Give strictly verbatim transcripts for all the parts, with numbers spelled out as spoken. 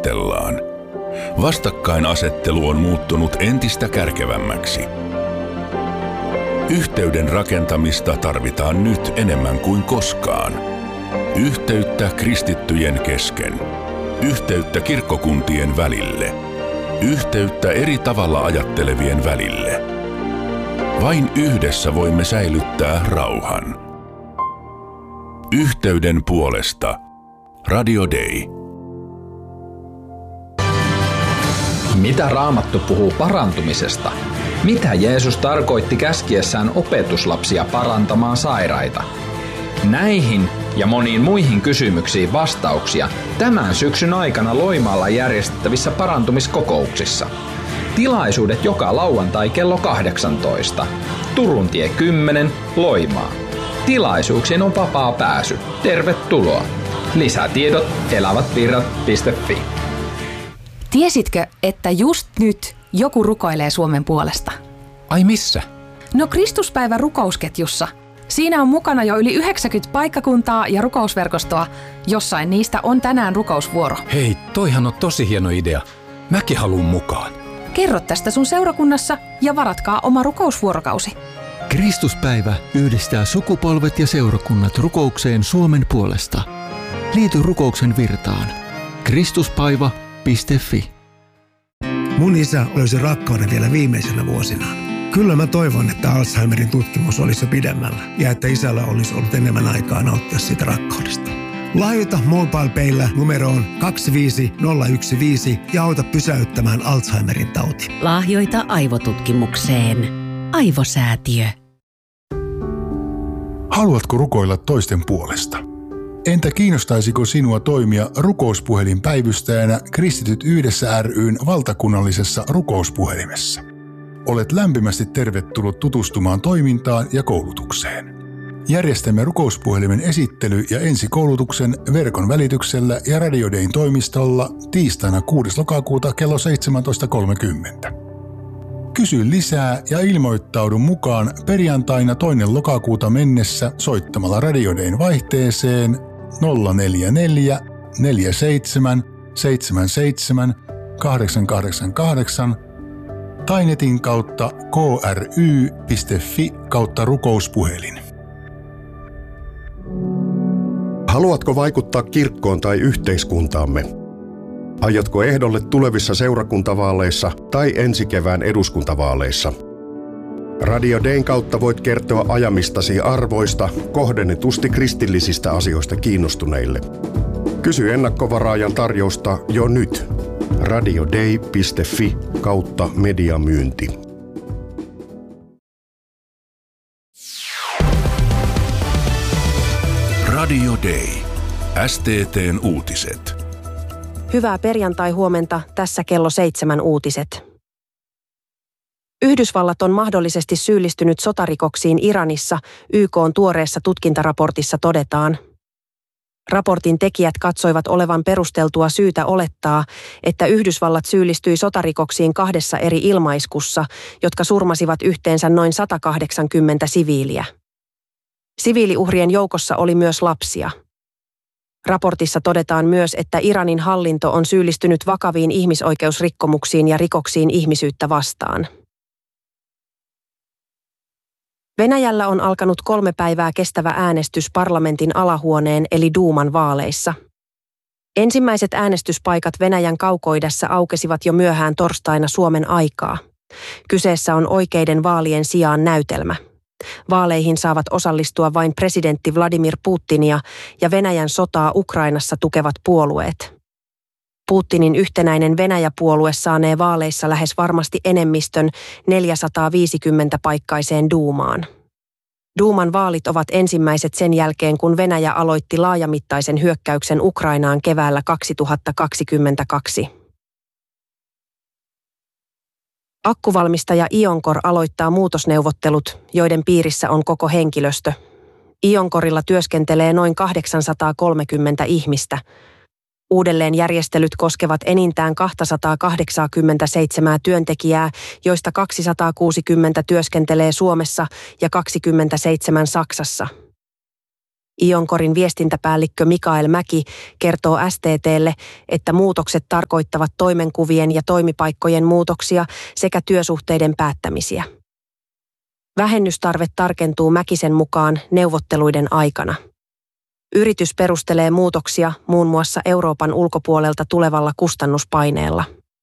taistellaan. Vastakkainasettelu on muuttunut entistä kärkevämmäksi. Yhteyden rakentamista tarvitaan nyt enemmän kuin koskaan. Yhteyttä kristittyjen kesken. Yhteyttä kirkkokuntien välille. Yhteyttä eri tavalla ajattelevien välille. Vain yhdessä voimme säilyttää rauhan. Yhteyden puolesta. Radio Day. Mitä Raamattu puhuu parantumisesta? Mitä Jeesus tarkoitti käskiessään opetuslapsia parantamaan sairaita? Näihin ja moniin muihin kysymyksiin vastauksia tämän syksyn aikana Loimaalla järjestettävissä parantumiskokouksissa. Tilaisuudet joka lauantai kello kahdeksantoista. Turuntie kymmenen, Loimaa. Tilaisuuksiin on vapaa pääsy. Tervetuloa. Lisätiedot elävätvirrat piste fi. Tiesitkö, että just nyt joku rukoilee Suomen puolesta? Ai missä? No Kristuspäivä rukousketjussa. Siinä on mukana jo yli yhdeksänkymmentä paikkakuntaa ja rukousverkostoa. Jossain niistä on tänään rukousvuoro. Hei, toihan on tosi hieno idea. Mäkin haluun mukaan. Kerro tästä sun seurakunnassa ja varatkaa oma rukousvuorokausi. Kristuspäivä yhdistää sukupolvet ja seurakunnat rukoukseen Suomen puolesta. Liity rukouksen virtaan. Kristuspaiva piste fi. Mun isä löysi rakkauden vielä viimeisenä vuosinaan. Kyllä mä toivon, että Alzheimerin tutkimus olisi jo pidemmällä ja että isällä olisi ollut enemmän aikaa nauttia siitä rakkaudesta. Lahjoita MobilePayllä numeroon kaksi viisi nolla yksi viisi ja auta pysäyttämään Alzheimerin tauti. Lahjoita aivotutkimukseen. Aivosäätiö. Haluatko rukoilla toisten puolesta? Entä kiinnostaisiko sinua toimia rukouspuhelinpäivystäjänä Kristityt yhdessä ry:n valtakunnallisessa rukouspuhelimessa? Olet lämpimästi tervetullut tutustumaan toimintaan ja koulutukseen. Järjestämme rukouspuhelimen esittely- ja ensikoulutuksen verkon välityksellä ja Radio Dayn toimistolla tiistaina kuudes lokakuuta kello seitsemäntoista kolmekymmentä. Kysy lisää ja ilmoittaudu mukaan perjantaina toinen lokakuuta mennessä soittamalla Radio Dayn vaihteeseen nolla neljä neljä neljä seitsemän seitsemän seitsemän kahdeksan kahdeksan kahdeksan tai netin kautta k r y piste f i kautta rukouspuhelin. Haluatko vaikuttaa kirkkoon tai yhteiskuntaamme? Aiotko ehdolle tulevissa seurakuntavaaleissa tai ensi kevään eduskuntavaaleissa? Radio Dayn kautta voit kertoa ajamistasi arvoista kohdennetusti kristillisistä asioista kiinnostuneille. Kysy ennakkovaraajan tarjousta jo nyt. radioday piste fi kautta mediamyynti. Radio Day. S T T:n uutiset. Hyvää perjantai-huomenta, tässä kello seitsemän uutiset. Yhdysvallat on mahdollisesti syyllistynyt sotarikoksiin Iranissa, Y K:n tuoreessa tutkintaraportissa todetaan. Raportin tekijät katsoivat olevan perusteltua syytä olettaa, että Yhdysvallat syyllistyi sotarikoksiin kahdessa eri ilmaiskussa, jotka surmasivat yhteensä noin sata kahdeksankymmentä siviiliä. Siviiliuhrien joukossa oli myös lapsia. Raportissa todetaan myös, että Iranin hallinto on syyllistynyt vakaviin ihmisoikeusrikkomuksiin ja rikoksiin ihmisyyttä vastaan. Venäjällä on alkanut kolme päivää kestävä äänestys parlamentin alahuoneen eli Duuman vaaleissa. Ensimmäiset äänestyspaikat Venäjän kaukoidässä aukesivat jo myöhään torstaina Suomen aikaa. Kyseessä on oikeiden vaalien sijaan näytelmä. Vaaleihin saavat osallistua vain presidentti Vladimir Putinia ja Venäjän sotaa Ukrainassa tukevat puolueet. Putinin yhtenäinen Venäjä-puolue saanee vaaleissa lähes varmasti enemmistön neljäsataaviisikymmentä paikkaiseen Duumaan. Duuman vaalit ovat ensimmäiset sen jälkeen, kun Venäjä aloitti laajamittaisen hyökkäyksen Ukrainaan keväällä kaksituhattakaksikymmentäkaksi. Akkuvalmistaja Ioncor aloittaa muutosneuvottelut, joiden piirissä on koko henkilöstö. Ioncorilla työskentelee noin kahdeksansataakolmekymmentä ihmistä. Uudelleenjärjestelyt koskevat enintään kaksisataakahdeksankymmentäseitsemän työntekijää, joista kaksisataakuusikymmentä työskentelee Suomessa ja kaksikymmentäseitsemän Saksassa. Ioncorin viestintäpäällikkö Mikael Mäki kertoo S T T:lle, että muutokset tarkoittavat toimenkuvien ja toimipaikkojen muutoksia sekä työsuhteiden päättämisiä. Vähennystarve tarkentuu Mäkisen mukaan neuvotteluiden aikana. Yritys perustelee muutoksia muun muassa Euroopan ulkopuolelta tulevalla kustannuspaineella.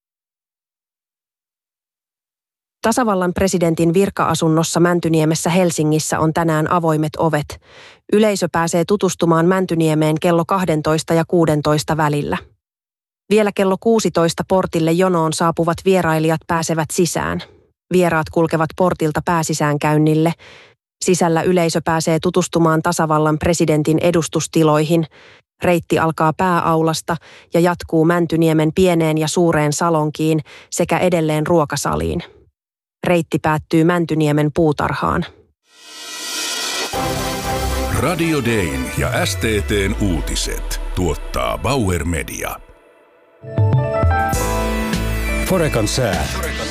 Tasavallan presidentin virka-asunnossa Mäntyniemessä Helsingissä on tänään avoimet ovet. Yleisö pääsee tutustumaan Mäntyniemeen kello kaksitoista ja kuusitoista välillä. Vielä kello kuusitoista portille jonoon saapuvat vierailijat pääsevät sisään. Vieraat kulkevat portilta pääsisäänkäynnille. Sisällä yleisö pääsee tutustumaan tasavallan presidentin edustustiloihin. Reitti alkaa pääaulasta ja jatkuu Mäntyniemen pieneen ja suureen salonkiin sekä edelleen ruokasaliin. Reitti päättyy Mäntyniemen puutarhaan. Radio Dayn ja S T T:n uutiset tuottaa Bauer Media. Forecan sää.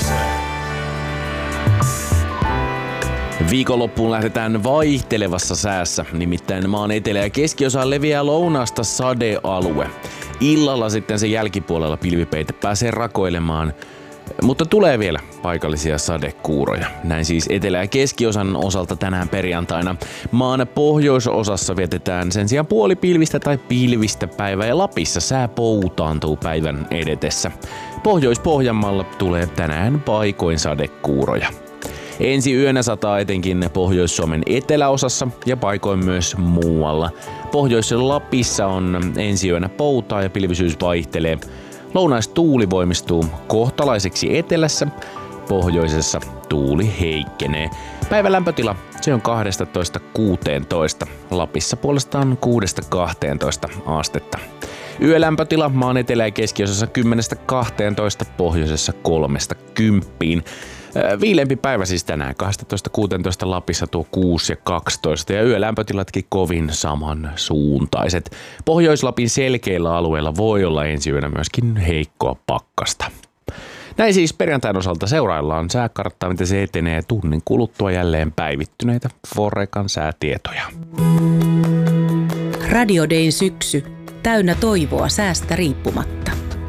Viikonloppuun lähdetään vaihtelevassa säässä, nimittäin maan etelä- ja keskiosaan leviää lounaasta sadealue. Illalla sitten sen jälkipuolella pilvipeite pääsee rakoilemaan, mutta tulee vielä paikallisia sadekuuroja. Näin siis etelä- ja keskiosan osalta tänään perjantaina. Maan pohjoisosassa vietetään sen sijaan puolipilvistä tai pilvistä päivää ja Lapissa sää poutaantuu päivän edetessä. Pohjois-Pohjanmaalla tulee tänään paikoin sadekuuroja. Ensi yönä sataa etenkin Pohjois-Suomen eteläosassa ja paikoin myös muualla. Pohjois-Lapissa on ensi yönä poutaa ja pilvisyys vaihtelee. Lounaistuuli voimistuu kohtalaiseksi etelässä, pohjoisessa tuuli heikkenee. Päivän lämpötila se on kaksitoista kuusitoista, Lapissa puolestaan kuudesta kahteentoista astetta. Yölämpötila maan etelä- ja keskiosassa kymmenestä kahteentoista, pohjoisessa kolmesta kymppiin. Viileämpi päivä siis tänään, kaksitoista kuusitoista Lapissa tuo kuusi ja kaksitoista ja yölämpötilatkin kovin samansuuntaiset. Pohjois-Lapin selkeillä alueilla voi olla ensi yönä myöskin heikkoa pakkasta. Näin siis perjantain osalta seuraillaan sääkarttaa, miten se etenee tunnin kuluttua jälleen päivittyneitä Forecan säätietoja. Radio Dayn syksy, täynnä toivoa säästä riippumatta.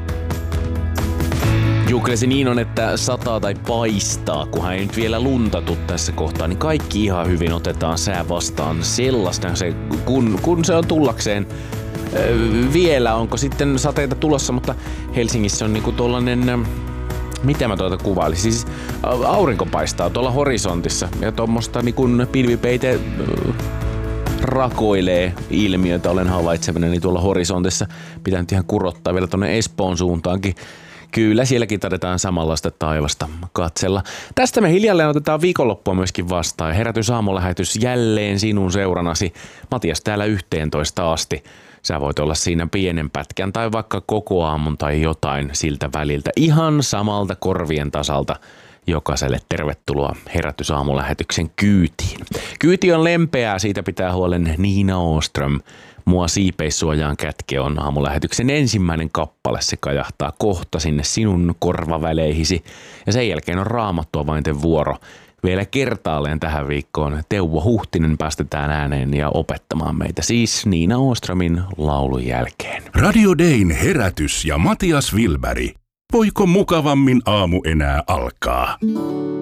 Jukka, se niin on, että sataa tai paistaa, kunhan ei nyt vielä luntatu tässä kohtaa, niin kaikki ihan hyvin otetaan sää vastaan sellaista, se, kun, kun se on tullakseen. Öö, vielä onko sitten sateita tulossa, mutta Helsingissä on niinku tollanen, mitä mä tuota kuvailisin, siis aurinko paistaa tuolla horisontissa ja tuommoista niinku pilvipeite rakoilee ilmiötä, olen havaitsevani tuolla horisontissa. Pitää nyt ihan kurottaa vielä tuonne Espoon suuntaankin. Kyllä, sielläkin tarvitaan samanlaista taivasta katsella. Tästä me hiljalleen otetaan viikonloppua myöskin vastaan. Herätys aamulähetys jälleen sinun seuranasi. Matias täällä yhteentoista asti. Sä voit olla siinä pienen pätkän tai vaikka koko aamun tai jotain siltä väliltä. Ihan samalta korvien tasalta jokaiselle tervetuloa Herätys aamulähetyksen kyytiin. Kyyti on lempeää, siitä pitää huolen Niina Åström. Mua siipeissuojaan kätke on aamulähetyksen ensimmäinen kappale. Se kajahtaa kohta sinne sinun korvaväleihisi. Ja sen jälkeen on Raamattua vainten vuoro. Vielä kertaalleen tähän viikkoon Teuvo Huhtinen päästetään ääneen ja opettamaan meitä siis Niina Åströmin laulun jälkeen. Radio Dayn herätys ja Matias Wilberg. Voiko mukavammin aamu enää alkaa?